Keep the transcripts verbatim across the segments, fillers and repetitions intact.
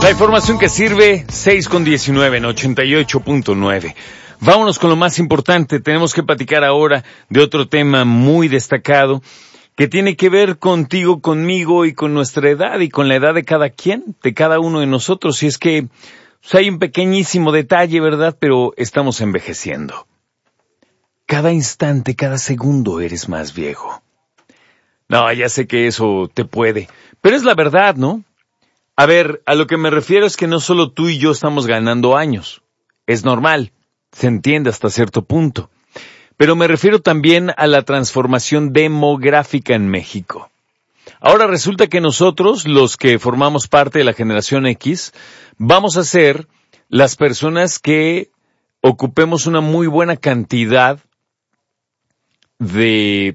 La información que sirve, seis con diecinueve en ochenta y ocho punto nueve. Vámonos con lo más importante. Tenemos que platicar ahora de otro tema muy destacado que tiene que ver contigo, conmigo y con nuestra edad y con la edad de cada quien, de cada uno de nosotros. Y es que pues, hay un pequeñísimo detalle, ¿verdad? Pero estamos envejeciendo. Cada instante, cada segundo eres más viejo. No, ya sé que eso te puede, pero es la verdad, ¿no? A ver, a lo que me refiero es que no solo tú y yo estamos ganando años. Es normal, se entiende hasta cierto punto. Pero me refiero también a la transformación demográfica en México. Ahora resulta que nosotros, los que formamos parte de la generación X, vamos a ser las personas que ocupemos una muy buena cantidad de...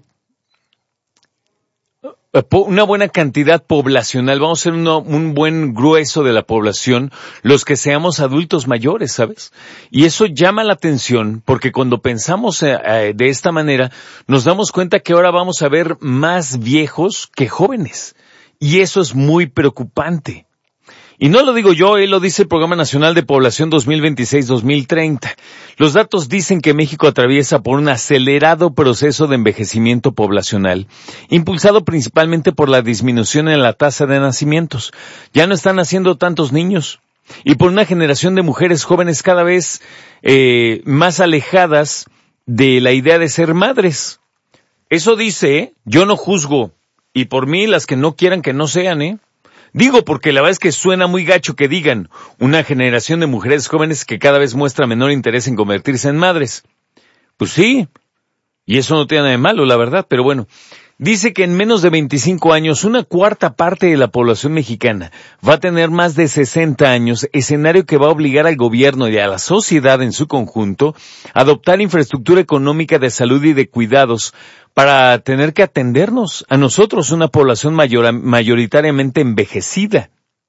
una buena cantidad poblacional, vamos a ser uno, un buen grueso de la población, los que seamos adultos mayores, ¿sabes? Y eso llama la atención porque cuando pensamos eh, de esta manera, nos damos cuenta que ahora vamos a ver más viejos que jóvenes. Y eso es muy preocupante. Y no lo digo yo, él lo dice el Programa Nacional de Población dos mil veintiséis dos mil treinta. Los datos dicen que México atraviesa por un acelerado proceso de envejecimiento poblacional, impulsado principalmente por la disminución en la tasa de nacimientos. Ya no están naciendo tantos niños. Y por una generación de mujeres jóvenes cada vez eh, más alejadas de la idea de ser madres. Eso dice, ¿eh? Yo no juzgo. Y por mí, las que no quieran que no sean, ¿eh? Digo porque la verdad es que suena muy gacho que digan una generación de mujeres jóvenes que cada vez muestra menor interés en convertirse en madres. Pues sí, y eso no tiene nada de malo, la verdad, pero bueno. Dice que en menos de veinticinco años, una cuarta parte de la población mexicana va a tener más de sesenta años, escenario que va a obligar al gobierno y a la sociedad en su conjunto a adoptar infraestructura económica de salud y de cuidados para tener que atendernos a nosotros, una población mayor, mayoritariamente envejecida.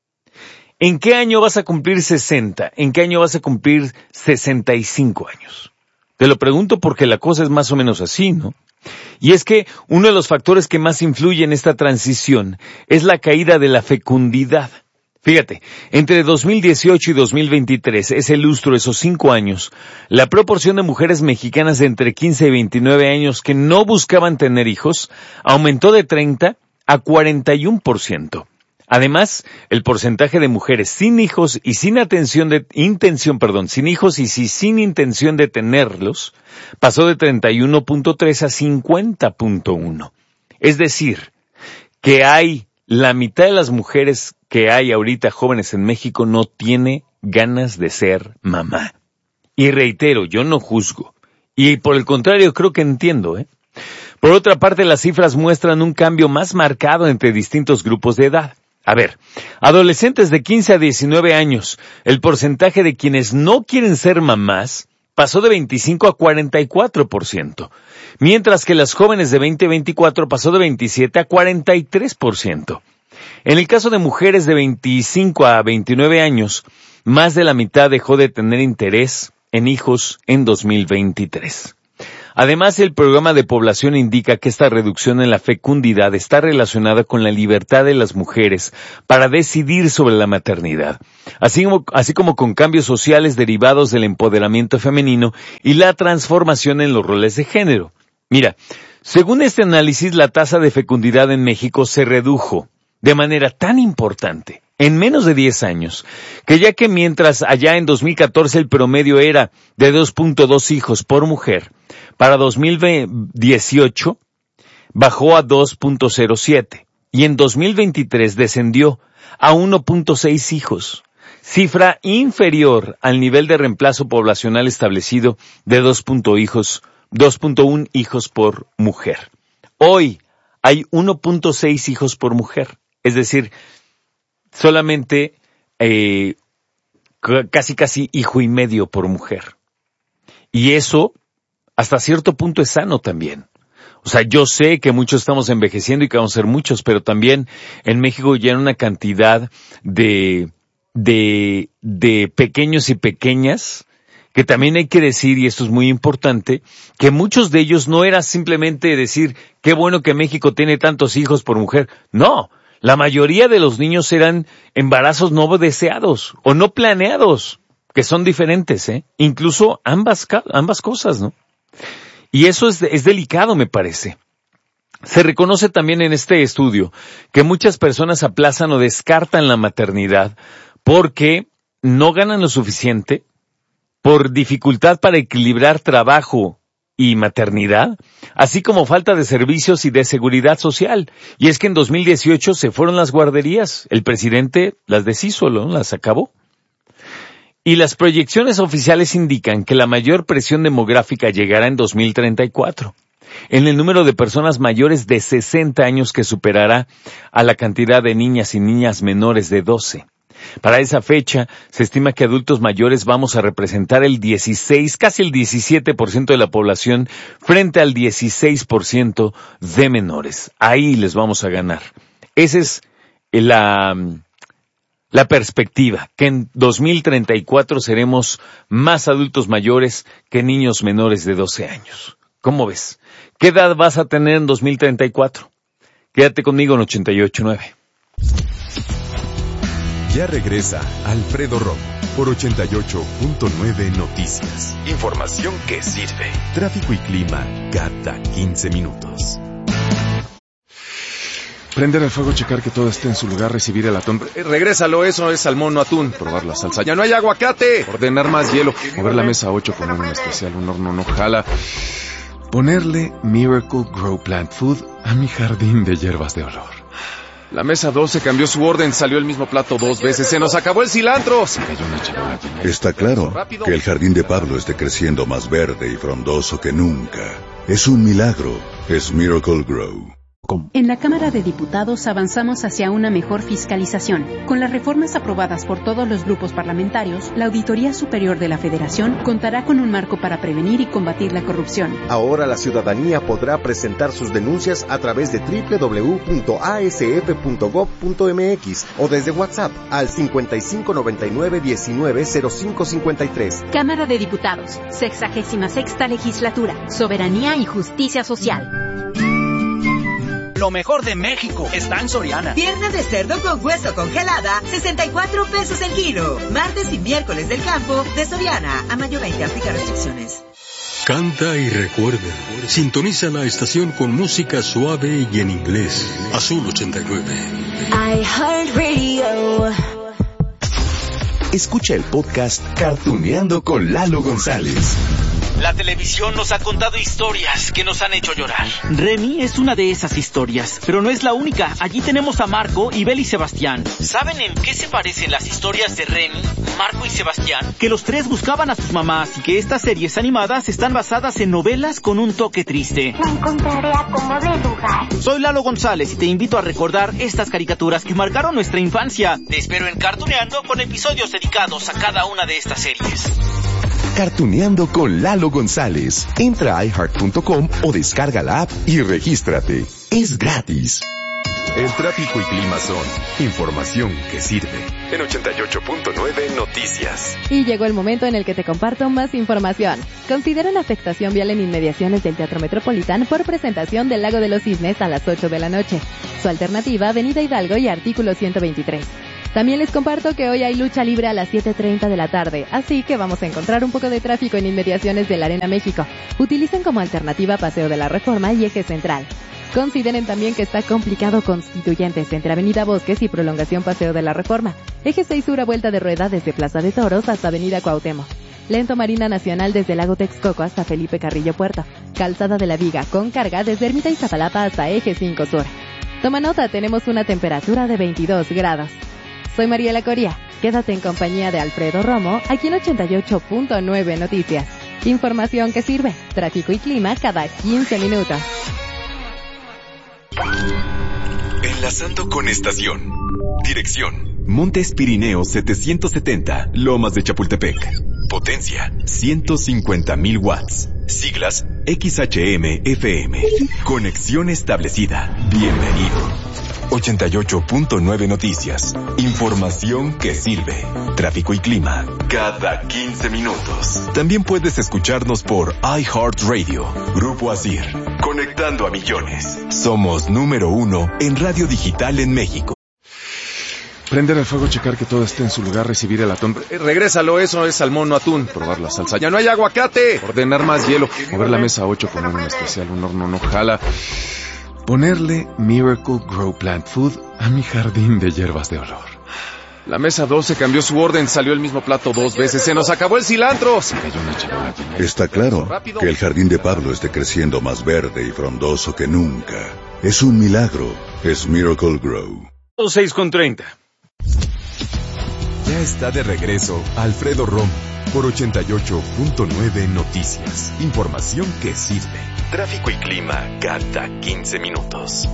¿En qué año vas a cumplir sesenta? ¿En qué año vas a cumplir sesenta y cinco años? Te lo pregunto porque la cosa es más o menos así, ¿no? Y es que uno de los factores que más influye en esta transición es la caída de la fecundidad. Fíjate, entre dos mil dieciocho y dos mil veintitrés, ese lustro, esos cinco años, la proporción de mujeres mexicanas de entre quince y veintinueve años que no buscaban tener hijos aumentó de treinta a cuarenta y uno por ciento. Además, el porcentaje de mujeres sin hijos y sin atención de, intención, perdón, sin hijos y si, sin intención de tenerlos, pasó de treinta y uno punto tres a cincuenta punto uno. Es decir, que hay la mitad de las mujeres que hay ahorita jóvenes en México no tiene ganas de ser mamá. Y reitero, yo no juzgo. Y por el contrario, creo que entiendo, ¿eh? Por otra parte, las cifras muestran un cambio más marcado entre distintos grupos de edad. A ver, adolescentes de quince a diecinueve años, el porcentaje de quienes no quieren ser mamás pasó de veinticinco a cuarenta y cuatro por ciento, mientras que las jóvenes de veinte a veinticuatro pasó de veintisiete a cuarenta y tres por ciento. En el caso de mujeres de veinticinco a veintinueve años, más de la mitad dejó de tener interés en hijos en dos mil veintitrés. Además, el programa de población indica que esta reducción en la fecundidad está relacionada con la libertad de las mujeres para decidir sobre la maternidad, así como, así como con cambios sociales derivados del empoderamiento femenino y la transformación en los roles de género. Mira, según este análisis, la tasa de fecundidad en México se redujo de manera tan importante en menos de diez años, que ya que mientras allá en dos mil catorce el promedio era de dos punto dos hijos por mujer, para dos mil dieciocho bajó a dos punto cero siete y en dos mil veintitrés descendió a uno punto seis hijos, cifra inferior al nivel de reemplazo poblacional establecido de dos punto uno hijos por mujer. Hoy hay uno punto seis hijos por mujer, es decir, solamente eh, casi casi hijo y medio por mujer. Y eso hasta cierto punto es sano también. O sea, yo sé que muchos estamos envejeciendo y que vamos a ser muchos, pero también en México ya hay una cantidad de, de, de pequeños y pequeñas que también hay que decir, y esto es muy importante, que muchos de ellos no era simplemente decir, qué bueno que México tiene tantos hijos por mujer. No, La mayoría de los niños eran embarazos no deseados o no planeados, que son diferentes, ¿eh? Incluso ambas, ambas cosas, ¿no? Y eso es, es delicado, me parece. Se reconoce también en este estudio que muchas personas aplazan o descartan la maternidad porque no ganan lo suficiente, por dificultad para equilibrar trabajo y maternidad, así como falta de servicios y de seguridad social. Y es que en dos mil dieciocho se fueron las guarderías, el presidente las deshizo, ¿no? Las acabó. Y las proyecciones oficiales indican que la mayor presión demográfica llegará en dos mil treinta y cuatro, en el número de personas mayores de sesenta años que superará a la cantidad de niñas y niñas menores de doce. Para esa fecha, se estima que adultos mayores vamos a representar el dieciséis, casi el diecisiete por ciento de la población frente al dieciséis por ciento de menores. Ahí les vamos a ganar. Esa es la, la perspectiva, que en dos mil treinta y cuatro seremos más adultos mayores que niños menores de doce años. ¿Cómo ves? ¿Qué edad vas a tener en dos mil treinta y cuatro? Quédate conmigo en ochenta y ocho punto nueve. Ya regresa Alfredo Romo por ochenta y ocho punto nueve Noticias. Información que sirve. Tráfico y clima cada quince minutos. Prender el fuego, checar que todo esté en su lugar, recibir el atún. Eh, regrésalo, eso es salmón, no atún. Probar la salsa. ¡Ya no hay aguacate! Ordenar más hielo. Mover la mesa ocho, poner un especial, un horno no jala. Ponerle Miracle Grow Plant Food a mi jardín de hierbas de olor. La mesa doce cambió su orden, salió el mismo plato dos veces, se nos acabó el cilantro. Se cayó una charola. Está claro que el jardín de Pablo esté creciendo más verde y frondoso que nunca. Es un milagro, es Miracle Grow. En la Cámara de Diputados avanzamos hacia una mejor fiscalización. Con las reformas aprobadas por todos los grupos parlamentarios, la Auditoría Superior de la Federación contará con un marco para prevenir y combatir la corrupción. Ahora la ciudadanía podrá presentar sus denuncias a través de doble u doble u doble u punto a s f punto gob punto m x o desde WhatsApp al cincuenta y cinco noventa y nueve diecinueve cero cinco cincuenta y tres. Cámara de Diputados, sexagésima sexta legislatura, soberanía y justicia social. Lo mejor de México está en Soriana. Pierna de cerdo con hueso congelada, sesenta y cuatro pesos el kilo. Martes y miércoles del campo de Soriana. A mayo veinte, aplica restricciones. Canta y recuerda. Sintoniza la estación con música suave y en inglés. Azul ochenta y nueve. iHeartRadio. Escucha el podcast Cartuneando con Lalo González. La televisión nos ha contado historias que nos han hecho llorar. Remy es una de esas historias, pero no es la única. Allí tenemos a Marco, Ibel y Sebastián. ¿Saben en qué se parecen las historias de Remy, Marco y Sebastián? Que los tres buscaban a sus mamás y que estas series animadas están basadas en novelas con un toque triste. Me encontraré a como de lugar. Soy Lalo González y te invito a recordar estas caricaturas que marcaron nuestra infancia. Te espero en Cartuneando con episodios dedicados a cada una de estas series. Cartuneando con Lalo González. Entra a i heart punto com o descarga la app y regístrate. Es gratis. El tráfico y clima son información que sirve. En ochenta y ocho punto nueve Noticias. Y llegó el momento en el que te comparto más información. Consideran afectación vial en inmediaciones del Teatro Metropolitán por presentación del Lago de los Cisnes a las ocho de la noche. Su alternativa, Avenida Hidalgo y Artículo ciento veintitrés. También les comparto que hoy hay lucha libre a las siete treinta de la tarde, así que vamos a encontrar un poco de tráfico en inmediaciones de la Arena México. Utilicen como alternativa Paseo de la Reforma y Eje Central. Consideren también que está complicado Constituyentes entre Avenida Bosques y Prolongación Paseo de la Reforma. Eje seis Sur a vuelta de rueda desde Plaza de Toros hasta Avenida Cuauhtémoc. Lento Marina Nacional desde Lago Texcoco hasta Felipe Carrillo Puerto. Calzada de la Viga con carga desde Ermita Iztapalapa hasta Eje cinco Sur. Toma nota, tenemos una temperatura de veintidós grados. Soy Mariela Coria. Quédate en compañía de Alfredo Romo, aquí en ochenta y ocho punto nueve Noticias. Información que sirve. Tráfico y clima cada quince minutos. Enlazando con estación. Dirección: Montes Pirineos setecientos setenta, Lomas de Chapultepec. Potencia: ciento cincuenta mil watts. Siglas: X H M F M. Conexión establecida. Bienvenido. ochenta y ocho punto nueve Noticias. Información que sirve. Tráfico y clima cada quince minutos. También puedes escucharnos por iHeartRadio. Grupo Asir. Conectando a millones. Somos número uno en radio digital en México. Prender el fuego, checar que todo esté en su lugar, recibir el atún. Eh, regrésalo, eso es salmón, no atún. Probar la salsa. ¡Ya no hay aguacate! Ordenar más hielo. Mover la mesa ocho con un especial, un horno no jala. Ponerle Miracle Grow Plant Food a mi jardín de hierbas de olor. La mesa doce cambió su orden, salió el mismo plato dos veces. ¡Se nos acabó el cilantro! Se cayó una charola. Está claro que el jardín de Pablo esté creciendo más verde y frondoso que nunca. Es un milagro. Es Miracle Grow. seis con treinta. Ya está de regreso Alfredo Romo por ochenta y ocho punto nueve Noticias. Información que sirve. Tráfico y clima cada quince minutos.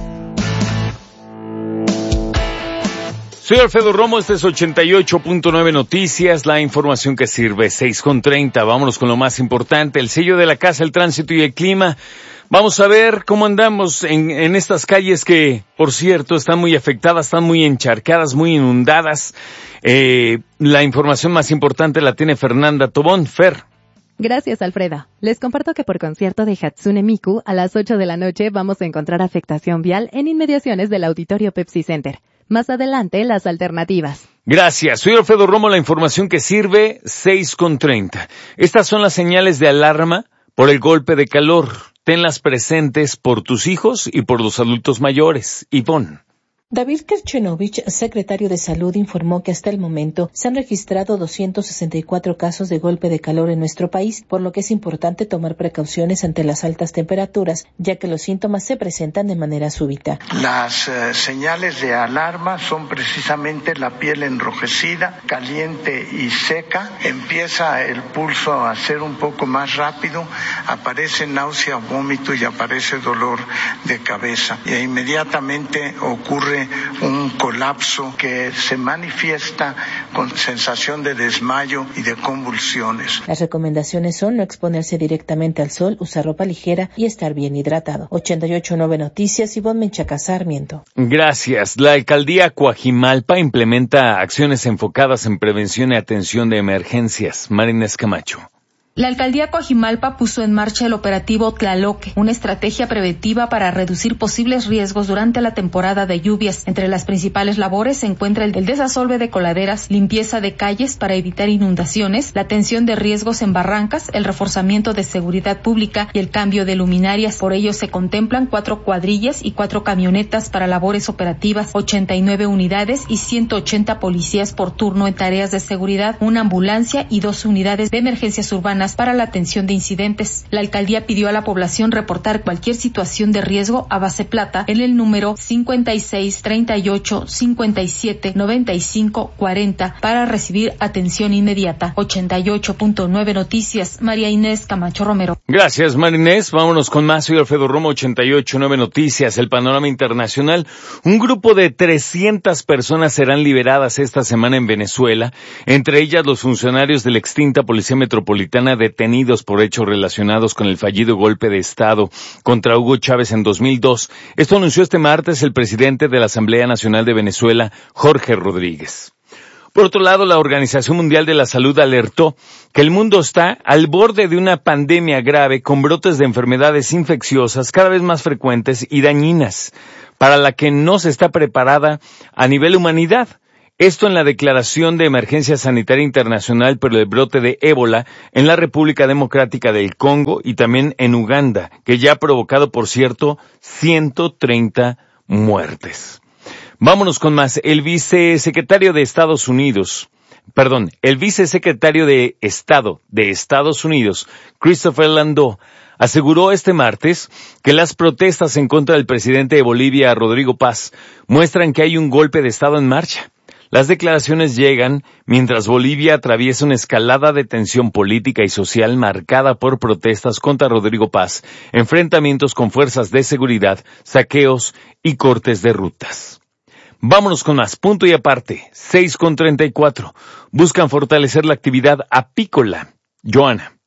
Soy Alfredo Romo, este es ochenta y ocho punto nueve Noticias, la información que sirve. Seis con treinta, vámonos con lo más importante, el sello de la casa, el tránsito y el clima. Vamos a ver cómo andamos en, en estas calles que, por cierto, están muy afectadas, están muy encharcadas, muy inundadas. Eh, la información más importante la tiene Fernanda Tobón. Fer. Gracias, Alfredo. Les comparto que por concierto de Hatsune Miku, a las ocho de la noche vamos a encontrar afectación vial en inmediaciones del Auditorio Pepsi Center. Más adelante, las alternativas. Gracias. Soy Alfredo Romo, la información que sirve, seis con treinta. Estas son las señales de alarma por el golpe de calor. Tenlas presentes por tus hijos y por los adultos mayores. Ivonne. David Kerchenovich, secretario de Salud, informó que hasta el momento se han registrado doscientos sesenta y cuatro casos de golpe de calor en nuestro país, por lo que es importante tomar precauciones ante las altas temperaturas, ya que los síntomas se presentan de manera súbita. Las eh, señales de alarma son precisamente la piel enrojecida, caliente y seca, empieza el pulso a ser un poco más rápido, aparece náusea, vómito y aparece dolor de cabeza. E inmediatamente ocurre un colapso que se manifiesta con sensación de desmayo y de convulsiones. Las recomendaciones son no exponerse directamente al sol, usar ropa ligera y estar bien hidratado. ochenta y ocho punto nueve Noticias, Ivonne Menchaca Sarmiento. Gracias. La alcaldía Coajimalpa implementa acciones enfocadas en prevención y atención de emergencias. Marines Camacho. La alcaldía Coajimalpa puso en marcha el operativo Tlaloque, una estrategia preventiva para reducir posibles riesgos durante la temporada de lluvias. Entre las principales labores se encuentra el del desasolve de coladeras, limpieza de calles para evitar inundaciones, la atención de riesgos en barrancas, el reforzamiento de seguridad pública y el cambio de luminarias. Por ello se contemplan cuatro cuadrillas y cuatro camionetas para labores operativas, ochenta y nueve unidades y ciento ochenta policías por turno en tareas de seguridad, una ambulancia y dos unidades de emergencias urbanas para la atención de incidentes. La alcaldía pidió a la población reportar cualquier situación de riesgo a base plata en el número cincuenta y seis treinta y ocho cincuenta y siete noventa y cinco cuarenta para recibir atención inmediata. ochenta y ocho punto nueve Noticias, María Inés Camacho Romero. Gracias, María Inés. Vámonos con más. Soy Alfredo Romo, ochenta y ocho punto nueve Noticias. El panorama internacional. Un grupo de trescientas personas serán liberadas esta semana en Venezuela, entre ellas los funcionarios de la extinta Policía Metropolitana detenidos por hechos relacionados con el fallido golpe de Estado contra Hugo Chávez en dos mil dos. Esto anunció este martes el presidente de la Asamblea Nacional de Venezuela, Jorge Rodríguez. Por otro lado, la Organización Mundial de la Salud alertó que el mundo está al borde de una pandemia grave con brotes de enfermedades infecciosas cada vez más frecuentes y dañinas, para la que no se está preparada a nivel humanidad. Esto en la declaración de emergencia sanitaria internacional por el brote de ébola en la República Democrática del Congo y también en Uganda, que ya ha provocado, por cierto, ciento treinta muertes. Vámonos con más. El vicesecretario de Estados Unidos, perdón, el vicesecretario de Estado de Estados Unidos, Christopher Landau, aseguró este martes que las protestas en contra del presidente de Bolivia, Rodrigo Paz, muestran que hay un golpe de Estado en marcha. Las declaraciones llegan mientras Bolivia atraviesa una escalada de tensión política y social marcada por protestas contra Rodrigo Paz, enfrentamientos con fuerzas de seguridad, saqueos y cortes de rutas. Vámonos con más. Punto y aparte. seis con treinta y cuatro. Buscan fortalecer la actividad apícola. Joana.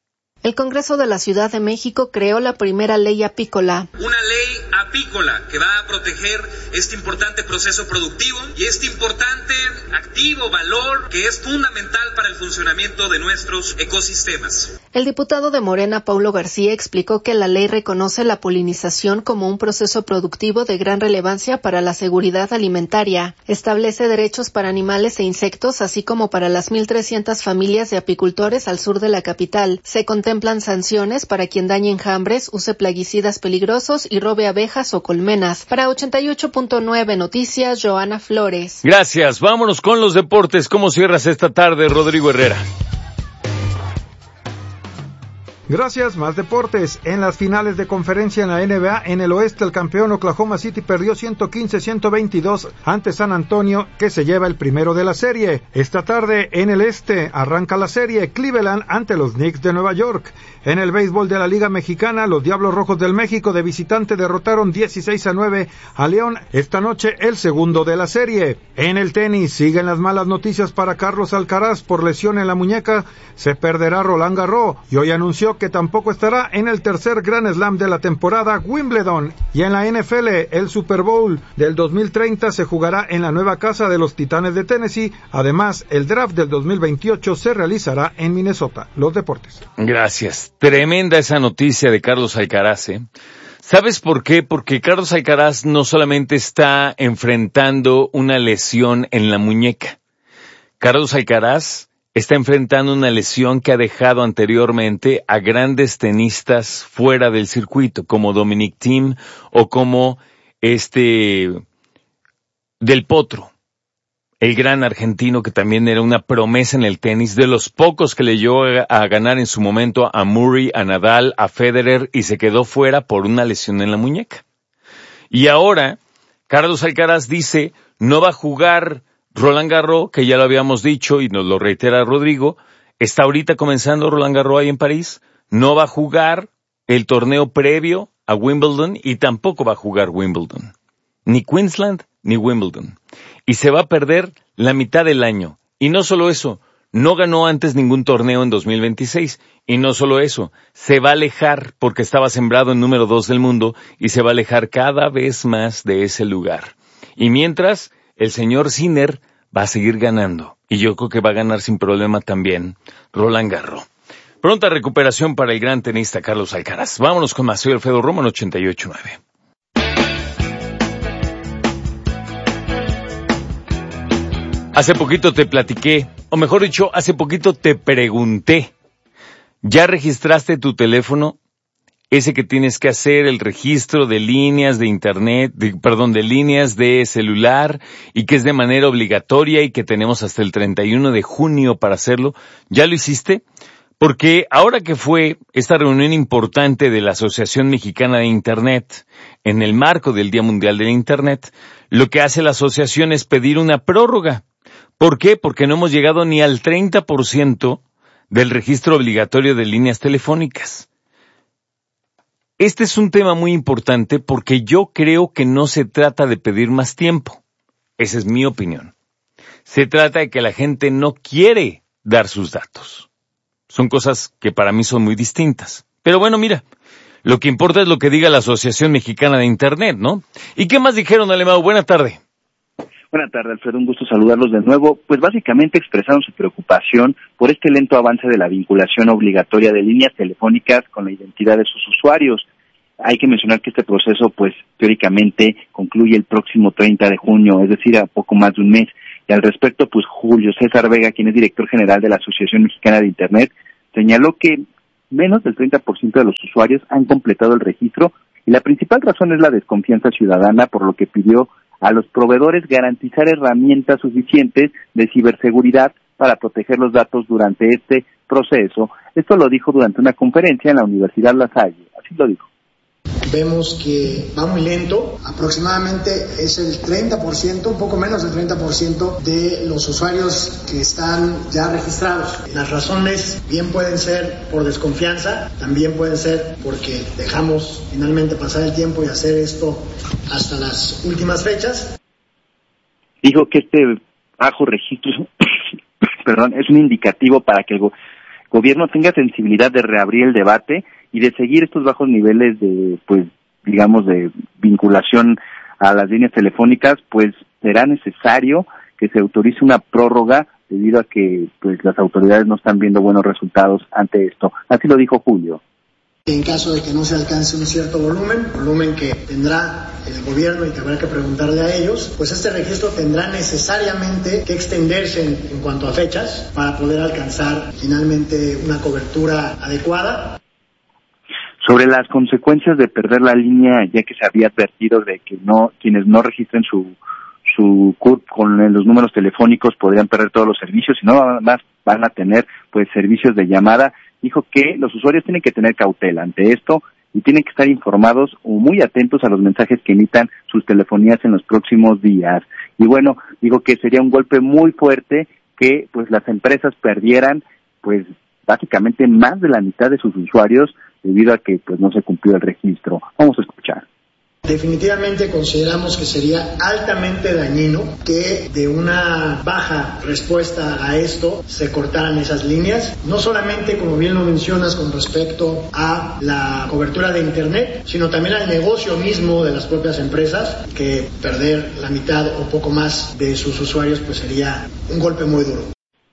El Congreso de la Ciudad de México creó la primera ley apícola. Una ley apícola que va a proteger este importante proceso productivo y este importante activo, valor que es fundamental para el funcionamiento de nuestros ecosistemas. El diputado de Morena, Paulo García, explicó que la ley reconoce la polinización como un proceso productivo de gran relevancia para la seguridad alimentaria. Establece derechos para animales e insectos, así como para las mil trescientas familias de apicultores al sur de la capital. Se contemplan sanciones para quien dañe enjambres, use plaguicidas peligrosos y robe abejas o colmenas. Para ochenta y ocho punto nueve Noticias, Joana Flores. Gracias. Vámonos con los deportes. ¿Cómo cierras esta tarde, Rodrigo Herrera? Gracias, más deportes. En las finales de conferencia en la N B A, en el oeste el campeón Oklahoma City perdió ciento quince a ciento veintidós ante San Antonio, que se lleva el primero de la serie. Esta tarde en el este arranca la serie Cleveland ante los Knicks de Nueva York. En el béisbol de la Liga Mexicana, los Diablos Rojos del México de visitante derrotaron dieciséis a nueve a León. Esta noche el segundo de la serie. En el tenis siguen las malas noticias para Carlos Alcaraz por lesión en la muñeca. Se perderá Roland Garros y hoy anunció que tampoco estará en el tercer Grand Slam de la temporada, Wimbledon. Y en la N F L, el Super Bowl del dos mil treinta se jugará en la nueva casa de los Titanes de Tennessee. Además, el draft del dos mil veintiocho se realizará en Minnesota. Los deportes. Gracias. Tremenda esa noticia de Carlos Alcaraz, ¿eh? ¿Sabes por qué? Porque Carlos Alcaraz no solamente está enfrentando una lesión en la muñeca. Carlos Alcaraz está enfrentando una lesión que ha dejado anteriormente a grandes tenistas fuera del circuito, como Dominic Thiem o como este Del Potro, el gran argentino que también era una promesa en el tenis, de los pocos que le llegó a ganar en su momento a Murray, a Nadal, a Federer, y se quedó fuera por una lesión en la muñeca. Y ahora, Carlos Alcaraz dice, no va a jugar Roland Garros, que ya lo habíamos dicho y nos lo reitera Rodrigo, está ahorita comenzando Roland Garros ahí en París, no va a jugar el torneo previo a Wimbledon y tampoco va a jugar Wimbledon, ni Queensland ni Wimbledon, y se va a perder la mitad del año. Y no solo eso, no ganó antes ningún torneo en dos mil veintiséis, y no solo eso, se va a alejar porque estaba sembrado en número dos del mundo y se va a alejar cada vez más de ese lugar. Y mientras, el señor Sinner va a seguir ganando, y yo creo que va a ganar sin problema también Roland Garros. Pronta recuperación para el gran tenista Carlos Alcaraz. Vámonos con más. Soy Alfredo Romo en ochenta y ocho punto nueve. Hace poquito te platiqué, o mejor dicho, hace poquito te pregunté, ¿ya registraste tu teléfono? Ese que tienes que hacer, el registro de líneas de internet, de, perdón, de líneas de celular, y que es de manera obligatoria y que tenemos hasta el treinta y uno de junio para hacerlo. ¿Ya lo hiciste? Porque ahora que fue esta reunión importante de la Asociación Mexicana de Internet, en el marco del Día Mundial del Internet, lo que hace la asociación es pedir una prórroga. ¿Por qué? Porque no hemos llegado ni al treinta por ciento del registro obligatorio de líneas telefónicas. Este es un tema muy importante porque yo creo que no se trata de pedir más tiempo. Esa es mi opinión. Se trata de que la gente no quiere dar sus datos. Son cosas que para mí son muy distintas. Pero bueno, mira, lo que importa es lo que diga la Asociación Mexicana de Internet, ¿no? ¿Y qué más dijeron, Alemão? Buena tarde. Buenas tardes, Alfredo, un gusto saludarlos de nuevo. Pues básicamente expresaron su preocupación por este lento avance de la vinculación obligatoria de líneas telefónicas con la identidad de sus usuarios. Hay que mencionar que este proceso, pues, teóricamente concluye el próximo treinta de junio, es decir, a poco más de un mes. Y al respecto, pues, Julio César Vega, quien es director general de la Asociación Mexicana de Internet, señaló que menos del treinta por ciento de los usuarios han completado el registro y la principal razón es la desconfianza ciudadana, por lo que pidió a los proveedores garantizar herramientas suficientes de ciberseguridad para proteger los datos durante este proceso. Esto lo dijo durante una conferencia en la Universidad La Salle, así lo dijo. Vemos que va muy lento, aproximadamente es el treinta por ciento, un poco menos del treinta por ciento de los usuarios que están ya registrados. Las razones bien pueden ser por desconfianza, también pueden ser porque dejamos finalmente pasar el tiempo y hacer esto hasta las últimas fechas. Dijo que este bajo registro perdón, es un indicativo para que el gobierno tenga sensibilidad de reabrir el debate y de seguir estos bajos niveles de, pues, digamos, de vinculación a las líneas telefónicas, pues será necesario que se autorice una prórroga debido a que, pues, las autoridades no están viendo buenos resultados ante esto. Así lo dijo Julio. En caso de que no se alcance un cierto volumen, volumen que tendrá el gobierno y que habrá que preguntarle a ellos, pues este registro tendrá necesariamente que extenderse en, en cuanto a fechas para poder alcanzar finalmente una cobertura adecuada. Sobre las consecuencias de perder la línea, ya que se había advertido de que no quienes no registren su su C U R P con los números telefónicos podrían perder todos los servicios y no más van a tener pues servicios de llamada, dijo que los usuarios tienen que tener cautela ante esto y tienen que estar informados o muy atentos a los mensajes que emitan sus telefonías en los próximos días. Y bueno, digo que sería un golpe muy fuerte que pues las empresas perdieran pues básicamente más de la mitad de sus usuarios debido a que pues no se cumplió el registro. Vamos a escuchar. Definitivamente consideramos que sería altamente dañino que de una baja respuesta a esto se cortaran esas líneas, no solamente, como bien lo mencionas, con respecto a la cobertura de Internet, sino también al negocio mismo de las propias empresas, que perder la mitad o poco más de sus usuarios pues sería un golpe muy duro.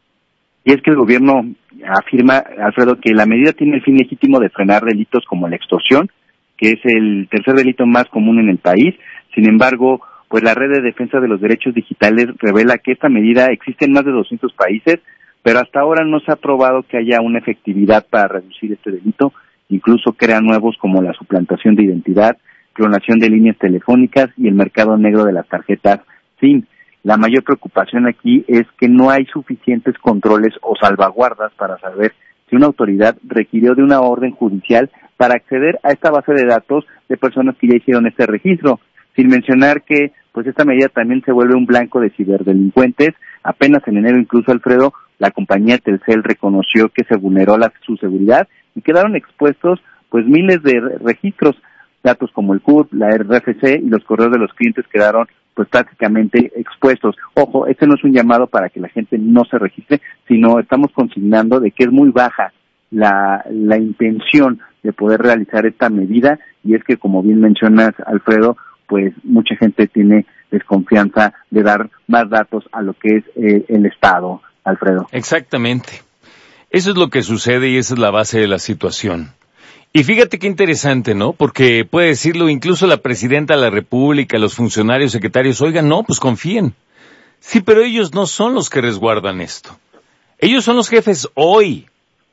Y es que el gobierno afirma, Alfredo, que la medida tiene el fin legítimo de frenar delitos como la extorsión, que es el tercer delito más común en el país. Sin embargo, pues la Red de Defensa de los Derechos Digitales revela que esta medida existe en más de doscientos países, pero hasta ahora no se ha probado que haya una efectividad para reducir este delito. Incluso crea nuevos como la suplantación de identidad, clonación de líneas telefónicas y el mercado negro de las tarjetas SIM. La mayor preocupación aquí es que no hay suficientes controles o salvaguardas para saber si una autoridad requirió de una orden judicial para acceder a esta base de datos de personas que ya hicieron este registro, sin mencionar que pues esta medida también se vuelve un blanco de ciberdelincuentes. Apenas en enero, incluso, Alfredo, la compañía Telcel reconoció que se vulneró la, su seguridad y quedaron expuestos pues miles de re- registros, datos como el C U R P, la R F C y los correos de los clientes quedaron pues prácticamente expuestos. Ojo, este no es un llamado para que la gente no se registre, sino estamos consignando de que es muy baja la, la intención de poder realizar esta medida, y es que, como bien mencionas, Alfredo, pues mucha gente tiene desconfianza de dar más datos a lo que es eh, el Estado, Alfredo. Exactamente. Eso es lo que sucede y esa es la base de la situación. Y fíjate qué interesante, ¿no? Porque puede decirlo incluso la presidenta de la República, los funcionarios, secretarios, oigan, no, pues confíen. Sí, pero ellos no son los que resguardan esto. Ellos son los jefes hoy.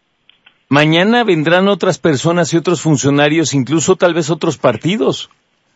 Mañana vendrán otras personas y otros funcionarios, incluso tal vez otros partidos.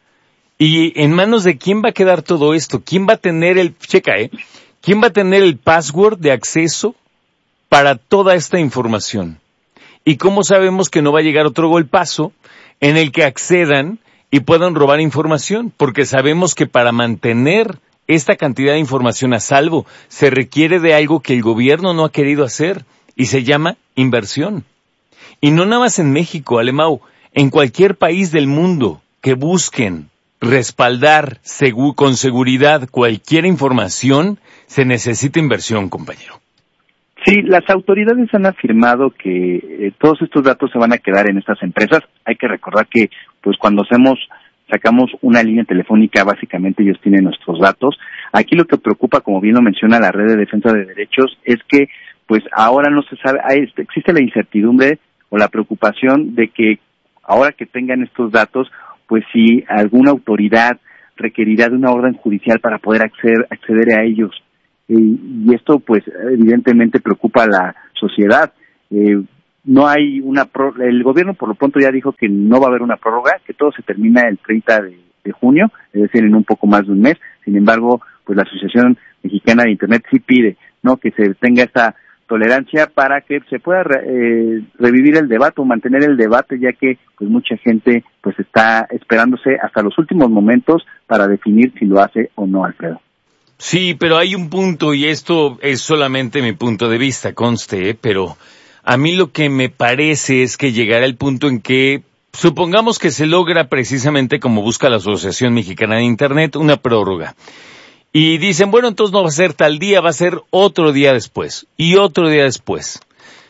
¿Y en manos de quién va a quedar todo esto? ¿Quién va a tener el, checa, eh? ¿Quién va a tener el password de acceso para toda esta información? ¿Y cómo sabemos que no va a llegar otro golpazo en el que accedan y puedan robar información? Porque sabemos que para mantener esta cantidad de información a salvo se requiere de algo que el gobierno no ha querido hacer y se llama inversión. Y no nada más en México, Alemão, en cualquier país del mundo que busquen respaldar segu- con seguridad cualquier información, se necesita inversión, compañero. Sí, las autoridades han afirmado que eh, todos estos datos se van a quedar en estas empresas. Hay que recordar que, pues, cuando hacemos, sacamos una línea telefónica, básicamente ellos tienen nuestros datos. Aquí lo que preocupa, como bien lo menciona la Red de Defensa de Derechos, es que, pues, ahora no se sabe, hay, existe la incertidumbre o la preocupación de que ahora que tengan estos datos, pues si alguna autoridad requerirá de una orden judicial para poder acceder, acceder a ellos. Y, y esto, pues, evidentemente preocupa a la sociedad. Eh, no hay una pro- el gobierno por lo pronto ya dijo que no va a haber una prórroga, que todo se termina el treinta de, de junio, es decir, en un poco más de un mes. Sin embargo, pues la Asociación Mexicana de Internet sí pide, ¿no?, que se tenga esta tolerancia para que se pueda re, eh, revivir el debate o mantener el debate, ya que pues mucha gente pues está esperándose hasta los últimos momentos para definir si lo hace o no, Alfredo. Sí, pero hay un punto, y esto es solamente mi punto de vista, conste, ¿eh? Pero a mí lo que me parece es que llegará el punto en que, supongamos que se logra precisamente como busca la Asociación Mexicana de Internet, una prórroga. Y dicen, bueno, entonces no va a ser tal día, va a ser otro día después, y otro día después.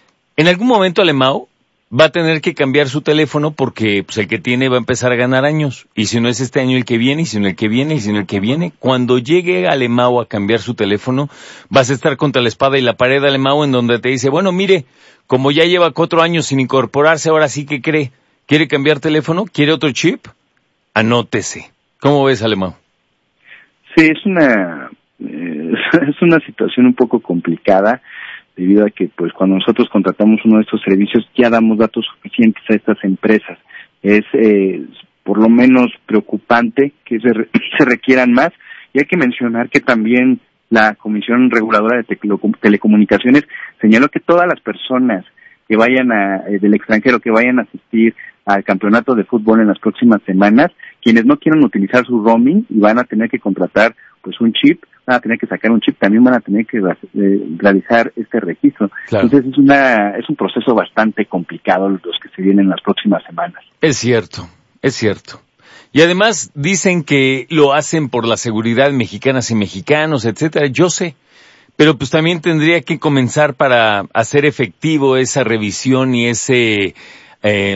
En algún momento Alemão va a tener que cambiar su teléfono porque pues, el que tiene va a empezar a ganar años. Y si no es este año el que viene, y si no el que viene, y si no el que viene. Cuando llegue Alemão a cambiar su teléfono, vas a estar contra la espada y la pared de Alemão en donde te dice, bueno, mire, como ya lleva cuatro años sin incorporarse, ahora sí que cree. ¿Quiere cambiar teléfono? ¿Quiere otro chip? Anótese. ¿Cómo ves, Alemão? Sí, es una, eh, es una situación un poco complicada, debido a que pues cuando nosotros contratamos uno de estos servicios ya damos datos suficientes a estas empresas. Es eh, por lo menos preocupante que se, re- se requieran más, y hay que mencionar que también la Comisión Reguladora de Tele- Telecomunicaciones señaló que todas las personas que vayan a, eh, del extranjero que vayan a asistir al campeonato de fútbol en las próximas semanas, quienes no quieran utilizar su roaming y van a tener que contratar pues un chip, van a tener que sacar un chip, también van a tener que eh, realizar este registro. Claro. Entonces es una es un proceso bastante complicado los que se vienen en las próximas semanas. Es cierto, es cierto. Y además dicen que lo hacen por la seguridad de mexicanas y mexicanos, etcétera. Yo sé, pero pues también tendría que comenzar para hacer efectivo esa revisión y ese eh,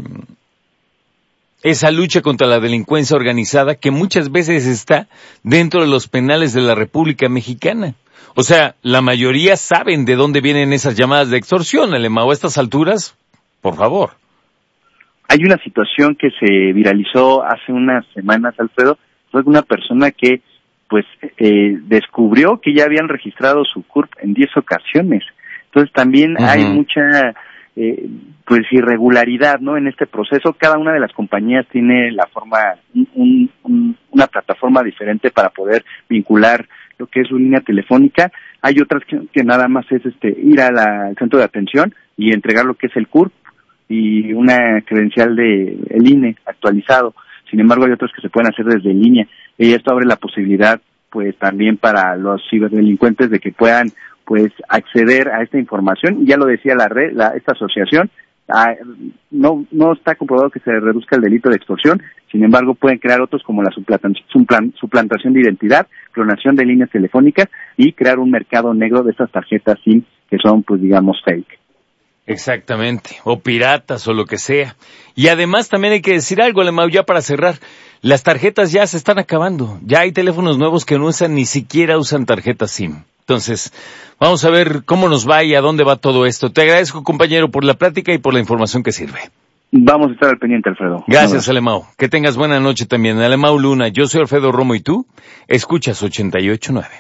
esa lucha contra la delincuencia organizada que muchas veces está dentro de los penales de la República Mexicana. O sea, la mayoría saben de dónde vienen esas llamadas de extorsión, Alemão, a estas alturas, por favor. Hay una situación que se viralizó hace unas semanas, Alfredo, fue una persona que pues eh, descubrió que ya habían registrado su C U R P en diez ocasiones. Entonces también uh-huh. hay mucha eh, pues irregularidad, ¿no? En este proceso, cada una de las compañías tiene la forma, un, un, una plataforma diferente para poder vincular lo que es su línea telefónica. Hay otras que, que nada más es este ir a la, al centro de atención y entregar lo que es el C U R P y una credencial de el I N E actualizado. Sin embargo, hay otros que se pueden hacer desde línea. Y esto abre la posibilidad, pues, también para los ciberdelincuentes de que puedan, pues, acceder a esta información. Y ya lo decía la red, la, esta asociación, ah, no, no está comprobado que se reduzca el delito de extorsión. Sin embargo, pueden crear otros como la suplantación, suplantación de identidad, clonación de líneas telefónicas y crear un mercado negro de estas tarjetas SIM que son, pues, digamos, fake. Exactamente, o piratas o lo que sea. Y además también hay que decir algo, Alemão, ya para cerrar, las tarjetas ya se están acabando, ya hay teléfonos nuevos que no usan, ni siquiera usan tarjetas SIM. Entonces, vamos a ver cómo nos va y a dónde va todo esto. Te agradezco, compañero, por la plática y por la información que sirve. Vamos a estar al pendiente, Alfredo. Gracias, Alemão. Que tengas buena noche también. Alemão Luna, yo soy Alfredo Romo y tú escuchas ochenta y ocho nueve.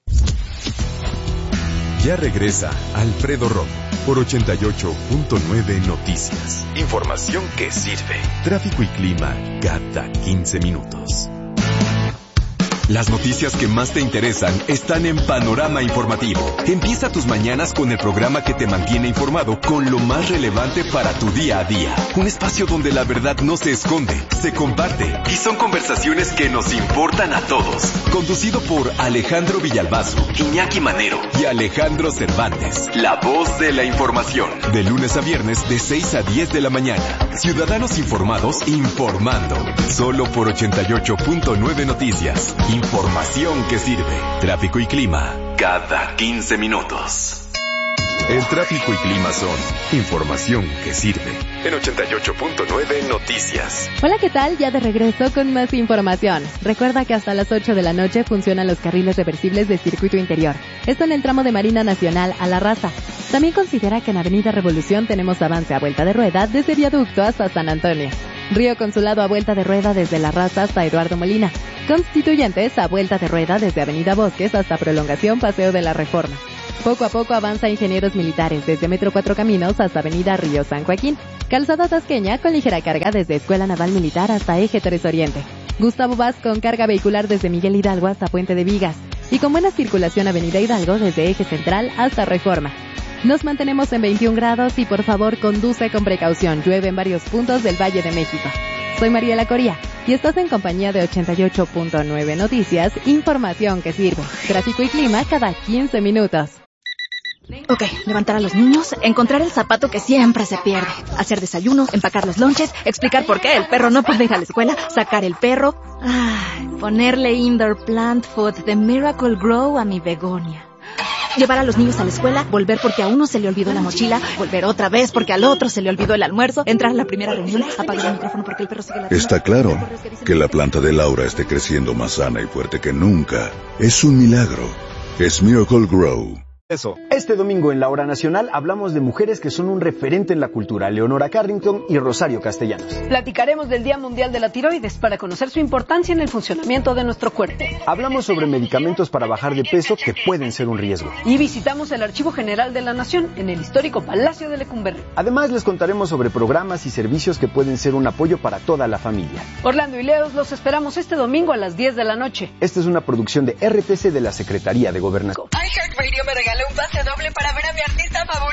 Ya regresa Alfredo Romo por ochenta y ocho punto nueve Noticias. Información que sirve. Tráfico y clima cada quince minutos. Las noticias que más te interesan están en Panorama Informativo. Empieza tus mañanas con el programa que te mantiene informado con lo más relevante para tu día a día. Un espacio donde la verdad no se esconde, se comparte y son conversaciones que nos importan a todos. Conducido por Alejandro Villalbazo, Iñaki Manero y Alejandro Cervantes. La voz de la información. De lunes a viernes de seis a diez de la mañana. Ciudadanos informados informando. Solo por ochenta y ocho punto nueve Noticias. Información que sirve. Tráfico y clima cada quince minutos. El tráfico y clima son información que sirve. En ochenta y ocho punto nueve Noticias. Hola, ¿qué tal? Ya de regreso con más información. Recuerda que hasta las ocho de la noche funcionan los carriles reversibles de circuito interior. Esto en el tramo de Marina Nacional a La Raza. También considera que en Avenida Revolución tenemos avance a vuelta de rueda desde Viaducto hasta San Antonio. Río Consulado a vuelta de rueda desde La Raza hasta Eduardo Molina. Constituyentes a vuelta de rueda desde Avenida Bosques hasta Prolongación Paseo de la Reforma. Poco a poco avanza Ingenieros Militares desde Metro Cuatro Caminos hasta Avenida Río San Joaquín. Calzada Tasqueña con ligera carga desde Escuela Naval Militar hasta Eje tres Oriente. Gustavo Vaz con carga vehicular desde Miguel Hidalgo hasta Puente de Vigas. Y con buena circulación Avenida Hidalgo desde Eje Central hasta Reforma. Nos mantenemos en veintiún grados y por favor conduce con precaución. Llueve en varios puntos del Valle de México. Soy Mariela Coria y estás en compañía de ochenta y ocho punto nueve Noticias, información que sirve. Tráfico y clima cada quince minutos. Ok, levantar a los niños, encontrar el zapato que siempre se pierde, hacer desayuno, empacar los lonches, explicar por qué el perro no puede ir a la escuela, sacar el perro, ay, ponerle indoor plant food de Miracle Grow a mi begonia. Llevar a los niños a la escuela, volver porque a uno se le olvidó la mochila, volver otra vez porque al otro se le olvidó el almuerzo, entrar a la primera reunión, apagar el micrófono porque el perro sigue latiendo. Está claro que la planta de Laura esté creciendo más sana y fuerte que nunca. Es un milagro. Es Miracle Grow. Eso. Este domingo en la Hora Nacional hablamos de mujeres que son un referente en la cultura, Leonora Carrington y Rosario Castellanos. Platicaremos del Día Mundial de la Tiroides para conocer su importancia en el funcionamiento de nuestro cuerpo. Hablamos sobre medicamentos para bajar de peso que pueden ser un riesgo. Y visitamos el Archivo General de la Nación en el histórico Palacio de Lecumberri. Además les contaremos sobre programas y servicios que pueden ser un apoyo para toda la familia. Orlando y Leos los esperamos este domingo a las diez de la noche. Esta es una producción de R T C de la Secretaría de Gobernación. iHeartRadio me regaló un pase doble para ver a mi artista favorito.